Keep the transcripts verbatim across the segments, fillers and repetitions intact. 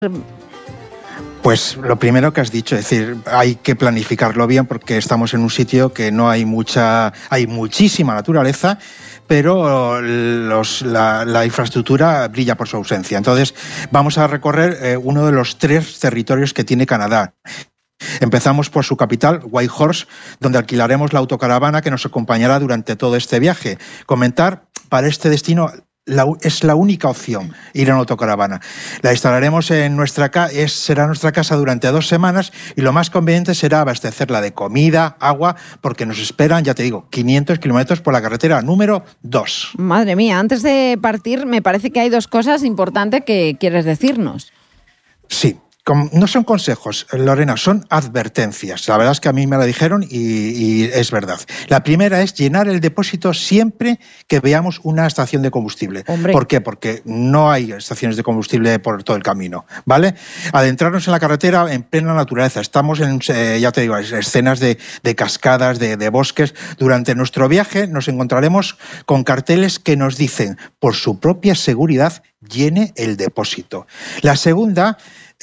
Pues lo primero que has dicho, es decir, hay que planificarlo bien porque estamos en un sitio que no hay mucha, hay muchísima naturaleza, pero los, la, la infraestructura brilla por su ausencia. Entonces, vamos a recorrer eh, uno de los tres territorios que tiene Canadá. Empezamos por su capital, Whitehorse, donde alquilaremos la autocaravana que nos acompañará durante todo este viaje. Comentar, para este destino la, es la única opción, ir en autocaravana. La instalaremos en nuestra casa, es, será nuestra casa durante dos semanas y lo más conveniente será abastecerla de comida, agua, porque nos esperan, ya te digo, quinientos kilómetros por la carretera número dos. Madre mía, antes de partir me parece que hay dos cosas importantes que quieres decirnos. Sí. No son consejos, Lorena, son advertencias. La verdad es que a mí me la dijeron y, y es verdad. La primera es llenar el depósito siempre que veamos una estación de combustible. Hombre. ¿Por qué? Porque no hay estaciones de combustible por todo el camino, ¿vale? Adentrarnos en la carretera en plena naturaleza. Estamos en, eh, ya te digo, escenas de, de cascadas, de, de bosques. Durante nuestro viaje nos encontraremos con carteles que nos dicen, por su propia seguridad, llene el depósito. La segunda...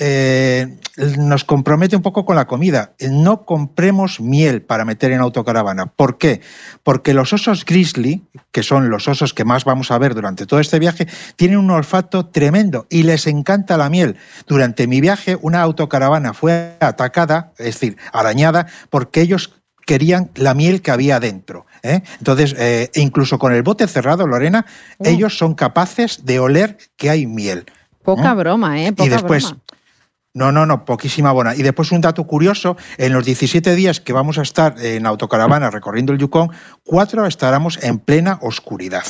Eh, nos compromete un poco con la comida. No compremos miel para meter en autocaravana. ¿Por qué? Porque los osos grizzly, que son los osos que más vamos a ver durante todo este viaje, tienen un olfato tremendo y les encanta la miel. Durante mi viaje, una autocaravana fue atacada, es decir, arañada, porque ellos querían la miel que había dentro. ¿eh? Entonces, eh, incluso con el bote cerrado, Lorena, uh. ellos son capaces de oler que hay miel. Poca ¿eh? broma, ¿eh? Poca y después, broma. No, no, no, poquísima buena. Y después un dato curioso, en los diecisiete días que vamos a estar en autocaravana recorriendo el Yukón, cuatro estaremos en plena oscuridad.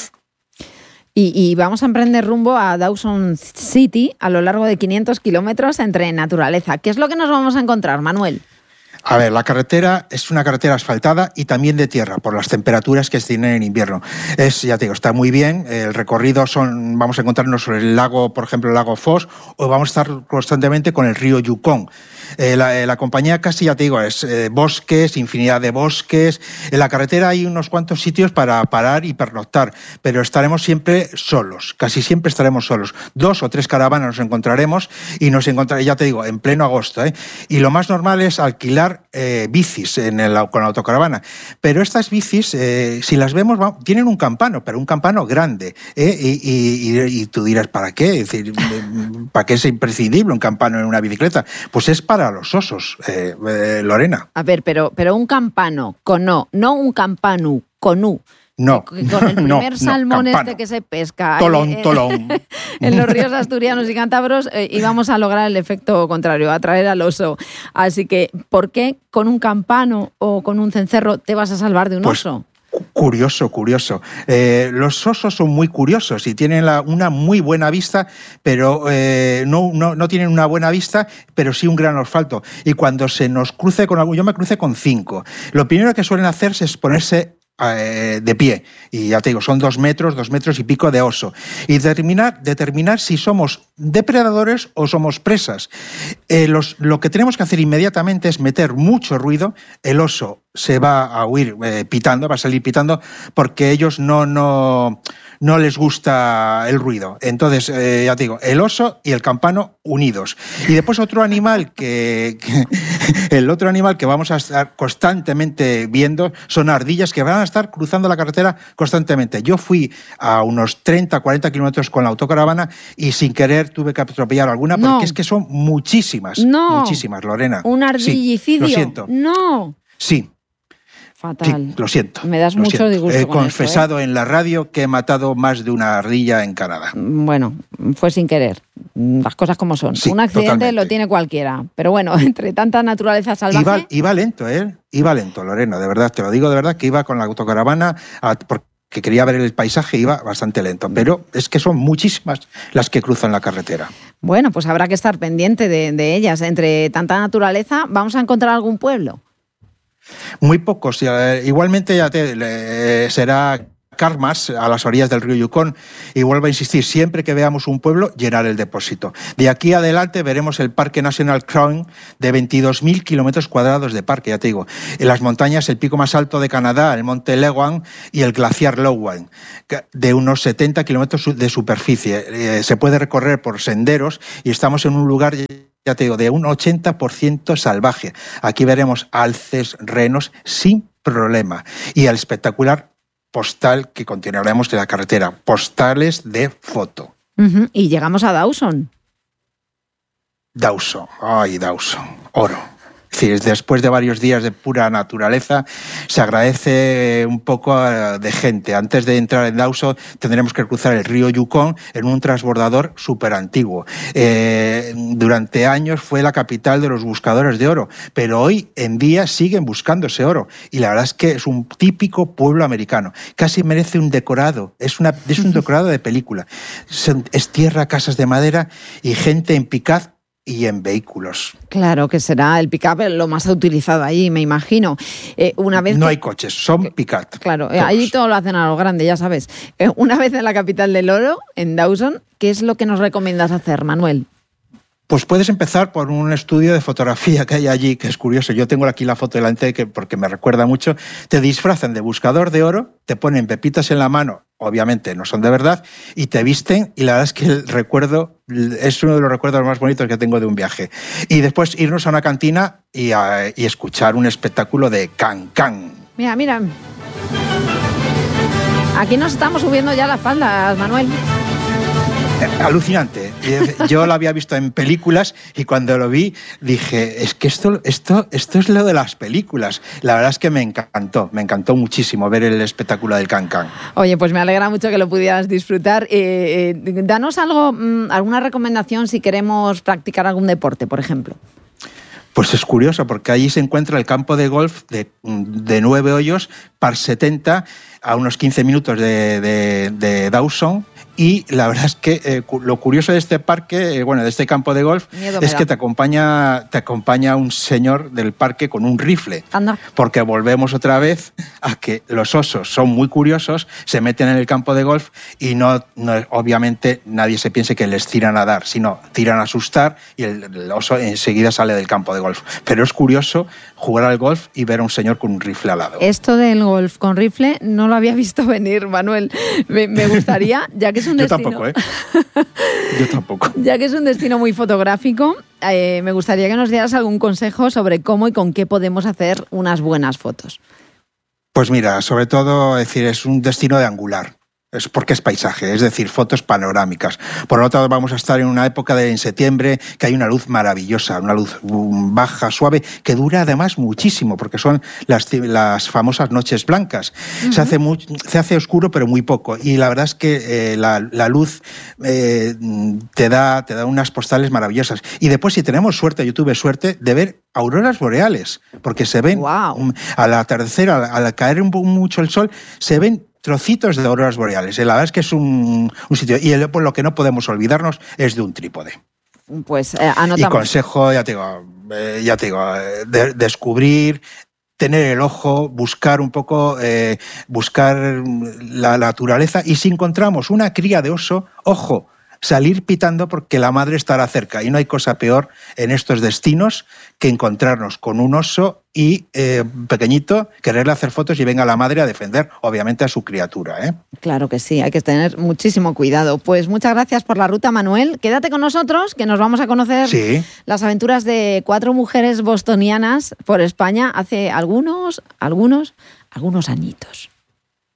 Y, y vamos a emprender rumbo a Dawson City a lo largo de quinientos kilómetros entre naturaleza. ¿Qué es lo que nos vamos a encontrar, Manuel? A ver, la carretera es una carretera asfaltada y también de tierra, por las temperaturas que se tienen en invierno. Es, ya te digo, está muy bien. El recorrido son, vamos a encontrarnos sobre el lago, por ejemplo, el lago Foss, o vamos a estar constantemente con el río Yukón. Eh, la, eh, la compañía casi, ya te digo, es eh, bosques, infinidad de bosques. En la carretera hay unos cuantos sitios para parar y pernoctar, pero estaremos siempre solos, casi siempre estaremos solos. Dos o tres caravanas nos encontraremos y nos encontraremos, ya te digo, en pleno agosto. ¿eh? Y lo más normal es alquilar eh, bicis en el, con la autocaravana. Pero estas bicis, eh, si las vemos, va, tienen un campano, pero un campano grande. ¿eh? Y, y, y, y tú dirás, ¿para qué? Es decir, ¿para qué es imprescindible un campano en una bicicleta? Pues es para a los osos, eh, eh, Lorena. A ver, pero, pero un campano con O, no un campanu con U. No, con el primer no, salmón no, este que se pesca tolón, en, tolón. en los ríos asturianos y cántabros eh, íbamos a lograr el efecto contrario, atraer al oso. Así que, ¿por qué con un campano o con un cencerro te vas a salvar de un pues, oso? Curioso, curioso. Eh, los osos son muy curiosos y tienen la, una muy buena vista, pero eh, no, no, no tienen una buena vista, pero sí un gran olfato. Y cuando se nos cruce con algo, yo me crucé con cinco. Lo primero que suelen hacer es ponerse eh, de pie. Y ya te digo, son dos metros, dos metros y pico de oso. Y determinar, determinar si somos depredadores o somos presas. Eh, los, lo que tenemos que hacer inmediatamente es meter mucho ruido. El oso se va a huir eh, pitando, va a salir pitando, porque ellos no, no, no les gusta el ruido. Entonces, eh, ya te digo, el oso y el campano unidos. Y después otro animal que, que el otro animal que vamos a estar constantemente viendo son ardillas que van a estar cruzando la carretera constantemente. Yo fui a unos treinta, cuarenta kilómetros con la autocaravana y sin querer tuve que atropellar alguna, porque no. es que son muchísimas, no. muchísimas, Lorena. Un ardillicidio. Sí, lo siento. No. Sí. Fatal. Sí, lo siento. Me das lo mucho siento. disgusto. He con confesado esto, ¿eh? en la radio que he matado más de una ardilla en Canadá. Bueno, fue sin querer. Las cosas como son. Sí, un accidente totalmente. Lo tiene cualquiera. Pero bueno, entre tanta naturaleza salvaje... Iba, iba lento, ¿eh? Iba lento, Lorena, de verdad. Te lo digo de verdad que iba con la autocaravana a, porque quería ver el paisaje, iba bastante lento. Pero es que son muchísimas las que cruzan la carretera. Bueno, pues habrá que estar pendiente de, de ellas. Entre tanta naturaleza, ¿vamos a encontrar algún pueblo? Muy pocos. Igualmente ya te, será Carmas, a las orillas del río Yukón, y vuelvo a insistir, siempre que veamos un pueblo, llenar el depósito. De aquí adelante veremos el Parque Nacional Crown, de veintidós mil kilómetros cuadrados de parque, ya te digo. En las montañas, el pico más alto de Canadá, el monte Leguan y el glaciar Lowan, de unos setenta kilómetros de superficie. Eh, se puede recorrer por senderos y estamos en un lugar, ya te digo, de un ochenta por ciento salvaje. Aquí veremos alces, renos sin problema. Y el espectacular postal que continuaremos de la carretera, postales de foto. Uh-huh. Y llegamos a Dawson. Dawson, ay, Dawson, oro. Es decir, después de varios días de pura naturaleza, se agradece un poco de gente. Antes de entrar en Dawson tendremos que cruzar el río Yukón en un transbordador súper antiguo. Eh, durante años fue la capital de los buscadores de oro, pero hoy en día siguen buscando ese oro. Y la verdad es que es un típico pueblo americano. Casi merece un decorado, es, una, es un decorado de película. Es tierra, casas de madera y gente en pick-up y en vehículos. Claro que será el pick-up lo más utilizado allí, me imagino. Eh, una vez no que... hay coches, son pick-up. Claro, eh, allí todo lo hacen a lo grande, ya sabes. Eh, una vez en la capital del oro, en Dawson, ¿qué es lo que nos recomiendas hacer, Manuel? Pues puedes empezar por un estudio de fotografía que hay allí, que es curioso. Yo tengo aquí la foto delante que, porque me recuerda mucho. Te disfrazan de buscador de oro, te ponen pepitas en la mano, obviamente no son de verdad, y te visten, y la verdad es que el recuerdo es uno de los recuerdos más bonitos que tengo de un viaje. Y después irnos a una cantina y, a, y escuchar un espectáculo de can-can. Mira, mira. Aquí nos estamos subiendo ya las faldas, Manuel. Alucinante. Yo lo había visto en películas y cuando lo vi dije, es que esto, esto, esto es lo de las películas. La verdad es que me encantó, me encantó muchísimo ver el espectáculo del can-can. Oye, pues me alegra mucho que lo pudieras disfrutar. Eh, eh, danos algo, alguna recomendación si queremos practicar algún deporte, por ejemplo. Pues es curioso, porque allí se encuentra el campo de golf de, de nueve hoyos, par setenta, a unos quince minutos de, de, de Dawson. Y la verdad es que eh, lo curioso de este parque, eh, bueno, de este campo de golf, Miedo es que te acompaña, te acompaña un señor del parque con un rifle. Anda. Porque volvemos otra vez a que los osos son muy curiosos, se meten en el campo de golf y no, no obviamente nadie se piense que les tiran a dar, sino tiran a asustar y el, el oso enseguida sale del campo de golf. Pero es curioso jugar al golf y ver a un señor con un rifle al lado. Esto del golf con rifle no lo había visto venir, Manuel. Me, me gustaría, ya que es un Yo destino... tampoco, ¿eh? Yo tampoco. Ya que es un destino muy fotográfico, eh, me gustaría que nos dieras algún consejo sobre cómo y con qué podemos hacer unas buenas fotos. Pues mira, sobre todo, es decir, es un destino de angular. Es porque es paisaje, es decir, fotos panorámicas. Por lo tanto, vamos a estar en una época de en septiembre que hay una luz maravillosa, una luz baja, suave, que dura además muchísimo, porque son las, las famosas noches blancas. Uh-huh. Se hace muy, se hace oscuro, pero muy poco. Y la verdad es que eh, la, la luz eh, te da, te da unas postales maravillosas. Y después, si tenemos suerte, yo tuve suerte de ver auroras boreales, porque se ven wow. al atardecer, al, al caer un poco mucho el sol, se ven trocitos de auroras boreales. La verdad es que es un, un sitio. Y el, pues, lo que no podemos olvidarnos es de un trípode. Pues eh, anotamos. Y consejo, ya te digo, eh, ya te digo de, descubrir, tener el ojo, buscar un poco, eh, buscar la naturaleza. Y si encontramos una cría de oso, ojo, salir pitando porque la madre estará cerca. Y no hay cosa peor en estos destinos que encontrarnos con un oso y eh, pequeñito, quererle hacer fotos y venga la madre a defender, obviamente, a su criatura, ¿eh? Claro que sí, hay que tener muchísimo cuidado. Pues muchas gracias por la ruta, Manuel. Quédate con nosotros, que nos vamos a conocer sí. las aventuras de cuatro mujeres bostonianas por España hace algunos, algunos, algunos añitos.